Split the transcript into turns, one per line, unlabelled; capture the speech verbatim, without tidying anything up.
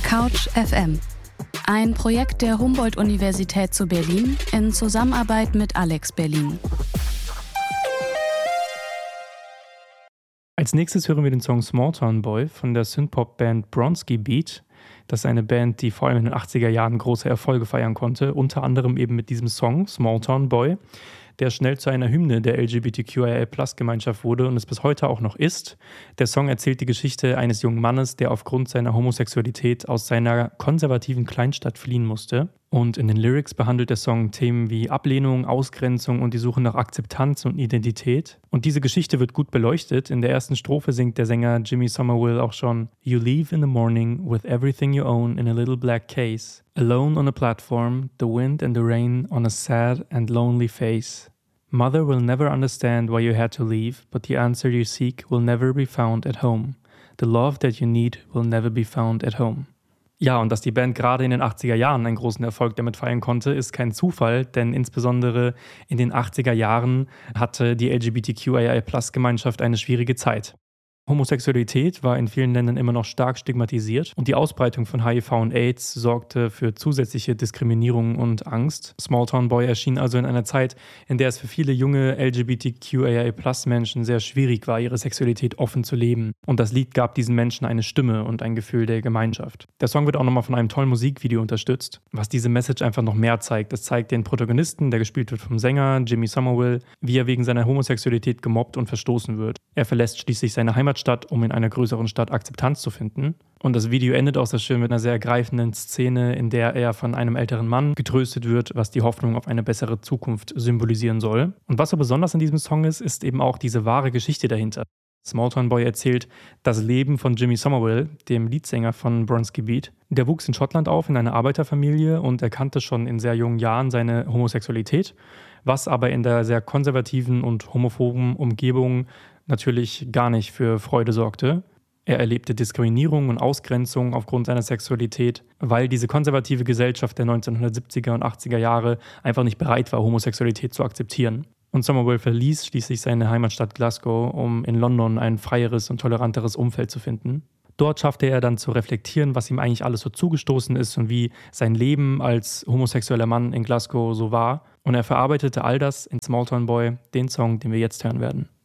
Couch F M. Ein Projekt der Humboldt-Universität zu Berlin in Zusammenarbeit mit Alex Berlin.
Als nächstes hören wir den Song Small Town Boy von der Synthpop-Band Bronski Beat. Das ist eine Band, die vor allem in den achtziger Jahren große Erfolge feiern konnte, unter anderem eben mit diesem Song Small Town Boy, der schnell zu einer Hymne der L G B T Q I A Plus Gemeinschaft wurde und es bis heute auch noch ist. Der Song erzählt die Geschichte eines jungen Mannes, der aufgrund seiner Homosexualität aus seiner konservativen Kleinstadt fliehen musste. Und in den Lyrics behandelt der Song Themen wie Ablehnung, Ausgrenzung und die Suche nach Akzeptanz und Identität. Und diese Geschichte wird gut beleuchtet. In der ersten Strophe singt der Sänger Jimmy Somerville auch schon: You leave in the morning with everything you own in a little black case. Alone on a platform, the wind and the rain on a sad and lonely face. Mother will never understand why you had to leave, but the answer you seek will never be found at home. The love that you need will never be found at home. Ja, und dass die Band gerade in den achtziger Jahren einen großen Erfolg damit feiern konnte, ist kein Zufall, denn insbesondere in den achtziger Jahren hatte die L G B T Q I A Plus Gemeinschaft eine schwierige Zeit. Homosexualität war in vielen Ländern immer noch stark stigmatisiert und die Ausbreitung von H I V und AIDS sorgte für zusätzliche Diskriminierung und Angst. Small Town Boy erschien also in einer Zeit, in der es für viele junge L G B T Q I A Plus Menschen sehr schwierig war, ihre Sexualität offen zu leben. Und das Lied gab diesen Menschen eine Stimme und ein Gefühl der Gemeinschaft. Der Song wird auch nochmal von einem tollen Musikvideo unterstützt, was diese Message einfach noch mehr zeigt. Es zeigt den Protagonisten, der gespielt wird vom Sänger Jimmy Somerville, wie er wegen seiner Homosexualität gemobbt und verstoßen wird. Er verlässt schließlich seine Heimatstadt, um in einer größeren Stadt Akzeptanz zu finden. Und das Video endet auch sehr schön mit einer sehr ergreifenden Szene, in der er von einem älteren Mann getröstet wird, was die Hoffnung auf eine bessere Zukunft symbolisieren soll. Und was so besonders an diesem Song ist, ist eben auch diese wahre Geschichte dahinter. Small Town Boy erzählt das Leben von Jimmy Somerville, dem Leadsänger von Bronski Beat. Der wuchs in Schottland auf, in einer Arbeiterfamilie, und erkannte schon in sehr jungen Jahren seine Homosexualität, was aber in der sehr konservativen und homophoben Umgebung natürlich gar nicht für Freude sorgte. Er erlebte Diskriminierung und Ausgrenzung aufgrund seiner Sexualität, weil diese konservative Gesellschaft der neunzehnhundertsiebziger und achtziger Jahre einfach nicht bereit war, Homosexualität zu akzeptieren. Und Somerville verließ schließlich seine Heimatstadt Glasgow, um in London ein freieres und toleranteres Umfeld zu finden. Dort schaffte er dann zu reflektieren, was ihm eigentlich alles so zugestoßen ist und wie sein Leben als homosexueller Mann in Glasgow so war. Und er verarbeitete all das in Small Town Boy, den Song, den wir jetzt hören werden.